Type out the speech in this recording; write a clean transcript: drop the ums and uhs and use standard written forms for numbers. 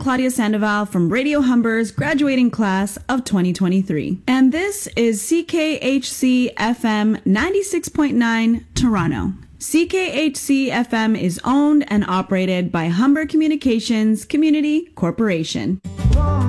Claudia Sandoval from Radio Humber's graduating class of 2023. And this is CKHC FM 96.9 Toronto. CKHC FM is owned and operated by Humber Communications Community Corporation.